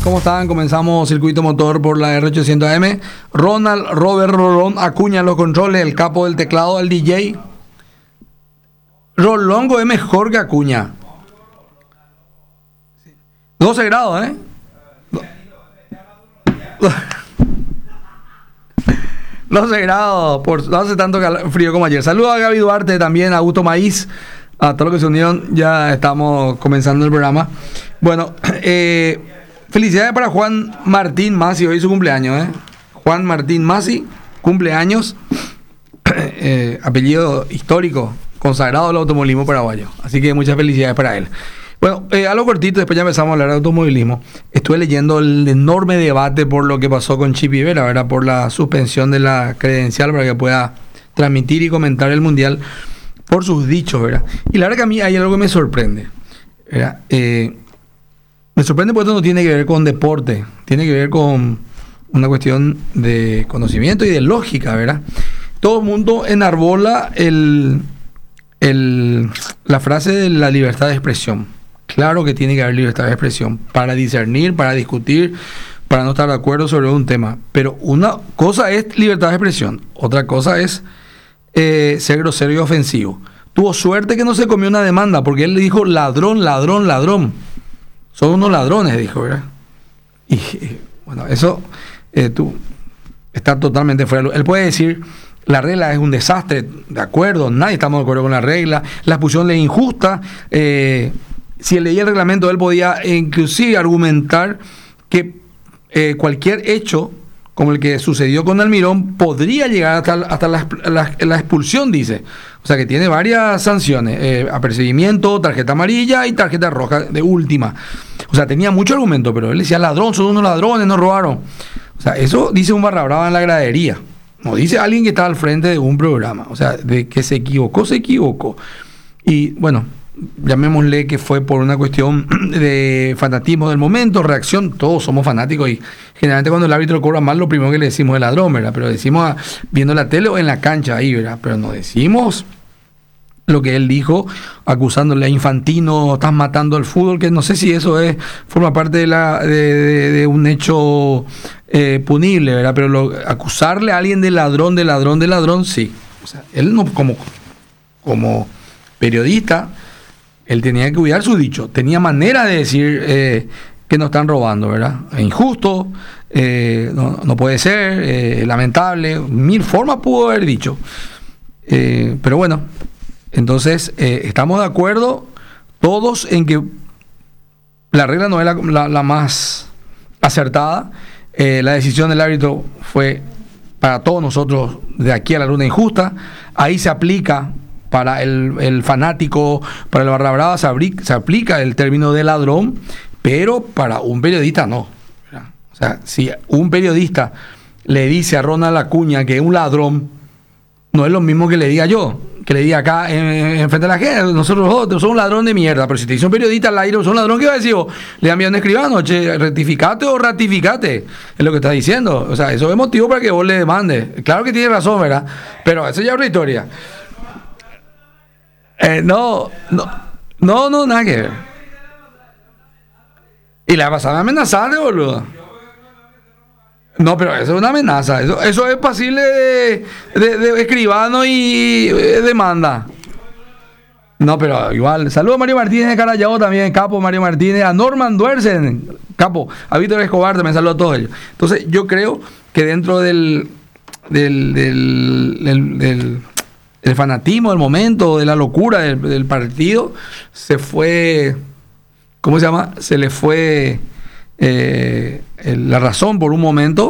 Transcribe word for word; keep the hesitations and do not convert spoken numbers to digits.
¿Cómo están? Comenzamos Circuito Motor por la R ochocientos A M. Ronald Robert Rolón Acuña los controles, el capo del teclado, el D J. Rolongo es mejor que Acuña. doce grados, ¿eh? doce grados, por, no hace tanto frío como ayer. Saludos a Gaby Duarte, también a Augusto Maíz, a todos los que se unieron. Ya estamos comenzando el programa. Bueno, eh, felicidades para Juan Martín Masi, hoy es su cumpleaños, ¿eh? Juan Martín Masi, cumpleaños, eh, apellido histórico, consagrado del automovilismo paraguayo. Así que muchas felicidades para él. Bueno, eh, algo cortito, después ya empezamos a hablar de automovilismo. Estuve leyendo el enorme debate por lo que pasó con Chip Rivera, ¿verdad? Por la suspensión de la credencial para que pueda transmitir y comentar el Mundial por sus dichos, ¿verdad? Y la verdad que a mí hay algo que me sorprende, ¿verdad? Eh, me sorprende porque esto no tiene que ver con deporte, tiene que ver con una cuestión de conocimiento y de lógica, ¿verdad? Todo el mundo enarbola el, el, la frase de la libertad de expresión. Claro que tiene que haber libertad de expresión para discernir, para discutir, para no estar de acuerdo sobre un tema. Pero una cosa es libertad de expresión, otra cosa es eh, ser grosero y ofensivo. Tuvo suerte que no se comió una demanda, porque él le dijo ladrón, ladrón, ladrón. Son unos ladrones, dijo, ¿verdad? Y bueno, eso eh, tú, está totalmente fuera. Él puede decir, la regla es un desastre, de acuerdo, nadie estamos de acuerdo con la regla, la expulsión es injusta. Eh, si él leía el reglamento, él podía inclusive argumentar que eh, cualquier hecho, como el que sucedió con Almirón, podría llegar hasta, hasta la, la, la expulsión, dice. O sea que tiene varias sanciones, eh, apercibimiento, tarjeta amarilla y tarjeta roja de última. O sea, tenía mucho argumento, pero él decía, ladrón, son unos ladrones, nos robaron. O sea, eso dice un barra brava en la gradería. No dice alguien que está al frente de un programa. O sea, de que se equivocó, se equivocó. Y bueno, llamémosle que fue por una cuestión de fanatismo del momento, reacción. Todos somos fanáticos y generalmente cuando el árbitro cobra mal, lo primero que le decimos es ladrón, ¿verdad? Pero decimos a, viendo la tele o en la cancha ahí, ¿verdad? Pero no decimos lo que él dijo, acusándole a Infantino, estás matando al fútbol, que no sé si eso es forma parte de, la, de, de, de un hecho eh, punible, ¿verdad? Pero lo, acusarle a alguien de ladrón, de ladrón, de ladrón, sí. O sea, él no, como, como periodista, él tenía que cuidar su dicho, tenía manera de decir eh, que nos están robando, ¿verdad? Es injusto, eh, no, no puede ser, eh, lamentable, mil formas pudo haber dicho. Eh, pero bueno, entonces eh, estamos de acuerdo todos en que la regla no es la, la, la más acertada. Eh, la decisión del árbitro fue para todos nosotros de aquí a la luna injusta. Ahí se aplica para el, el fanático, para el barra brava, se, abrica, se aplica el término de ladrón, pero para un periodista no. O sea, si un periodista le dice a Ronald Acuña que es un ladrón, no es lo mismo que le diga yo, que le diga acá en, en frente a la gente, nosotros otros somos un ladrón de mierda. Pero si te dice un periodista al aire, son un ladrón, ¿qué va a decir vos? Le han enviado un escribano, che, rectificate o ratificate, es lo que está diciendo. O sea, eso es motivo para que vos le demandes. Claro que tiene razón, ¿verdad? Pero eso ya es otra historia. Eh, no, no, no, no, nada que ver. Y la pasada amenazante, boludo. No, pero eso es una amenaza. Eso, eso es pasible de, de, de escribano y de demanda. No, pero igual. Saludos a Mario Martínez de Carayao también, capo Mario Martínez. A Norman Duersen, capo. A Víctor Escobar también, saludos a todos ellos. Entonces, yo creo que dentro del del, del, del, del el fanatismo del momento, de la locura del, del partido, se fue, ¿cómo se llama? Se le fue eh, el, la razón por un momento